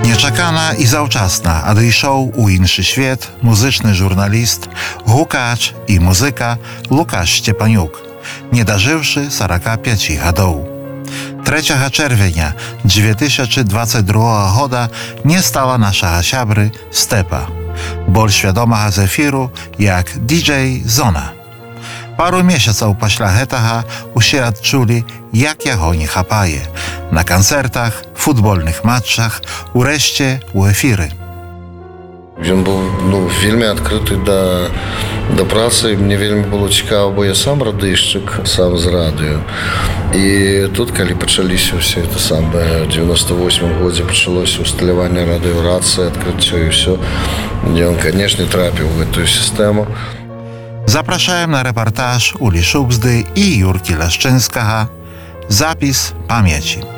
Nieczekana i zаўчасна адышоў у іншы свет музычны журналіст, гукач і музыка Лукаш Сцепанюк, не дажыўшы 45 гадоў. 3 czerwca 2022 года не стала нашага сябры Степа, больш вядомага з эфіру як DJ Zona. Пару месяцаў пасля гэтага усе адчулі, як яго не хапае на канцэртах, футбольных матчах, урэшце у эфіры. Ён быў вельмі адкрыты да працы. Мне вельмі было цікава, бо я сам радыйшчык, сам з радыё. І тут, калі пачаліся ўсе это самае, в 98 годзе пачалося усталяванне радыёрацыі, адкрыццё і ўсё. Ён, канешне, трапіў у гэтую сістэму. Запрашаем на рэпартаж Улі Шубзды і Юркі Лашчынскага. Запіс памяці.